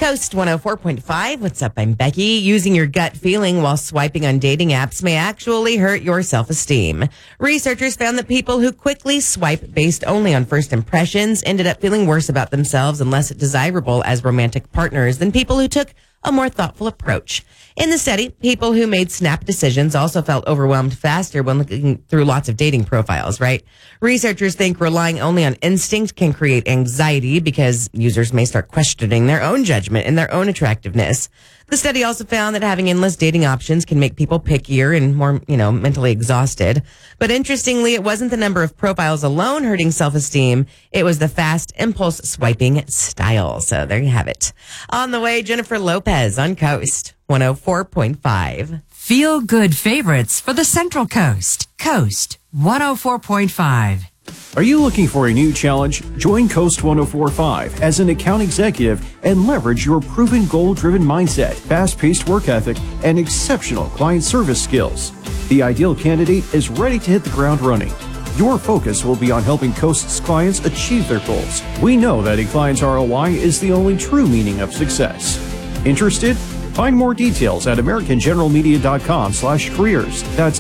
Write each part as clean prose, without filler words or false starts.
Coast 104.5. What's up? I'm Becky. Using your gut feeling while swiping on dating apps may actually hurt your self-esteem. Researchers found that people who quickly swipe based only on first impressions ended up feeling worse about themselves and less desirable as romantic partners than people who took a more thoughtful approach. In the study, people who made snap decisions also felt overwhelmed faster when looking through lots of dating profiles, right? Researchers think relying only on instinct can create anxiety because users may start questioning their own judgment and their own attractiveness. The study also found that having endless dating options can make people pickier and more, mentally exhausted. But interestingly, it wasn't the number of profiles alone hurting self-esteem. It was the fast impulse swiping style. So there you have it. On the way, Jennifer Lopez on Coast 104.5. Feel good favorites for the Central Coast. Coast 104.5. Are you looking for a new challenge? Join Coast 104.5 as an account executive and leverage your proven goal-driven mindset, fast-paced work ethic, and exceptional client service skills. The ideal candidate is ready to hit the ground running. Your focus will be on helping Coast's clients achieve their goals. We know that a client's ROI is the only true meaning of success. Interested? Find more details at AmericanGeneralMedia.com/careers. That's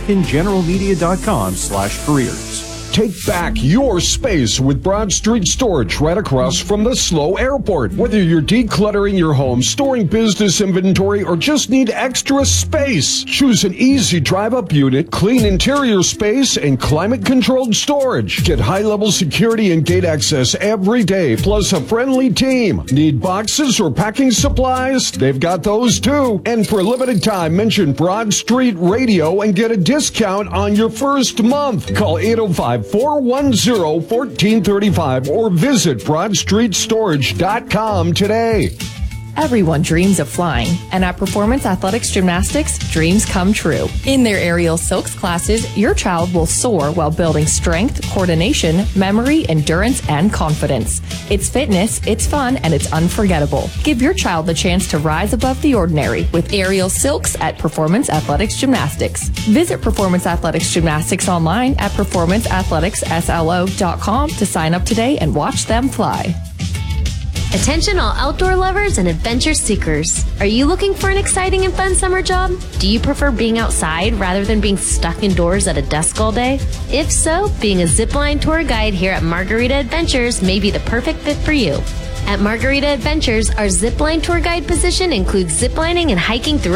AmericanGeneralMedia.com/careers. Take back your space with Broad Street Storage right across from the SLO Airport. Whether you're decluttering your home, storing business inventory, or just need extra space, choose an easy drive-up unit, clean interior space, and climate-controlled storage. Get high-level security and gate access every day, plus a friendly team. Need boxes or packing supplies? They've got those too. And for a limited time, mention Broad Street Radio and get a discount on your first month. Call 805-410-1435 or visit BroadStreetStorage.com today. Everyone dreams of flying, and at Performance Athletics Gymnastics, dreams come true. In their aerial silks classes, your child will soar while building strength, coordination, memory, endurance, and confidence. It's fitness, it's fun, and it's unforgettable. Give your child the chance to rise above the ordinary with aerial silks at Performance Athletics Gymnastics. Visit Performance Athletics Gymnastics online at performanceathleticsSLO.com to sign up today and watch them fly. Attention all outdoor lovers and adventure seekers. Are you looking for an exciting and fun summer job? Do you prefer being outside rather than being stuck indoors at a desk all day? If so, being a zipline tour guide here at Margarita Adventures may be the perfect fit for you. At Margarita Adventures, our zipline tour guide position includes ziplining and hiking through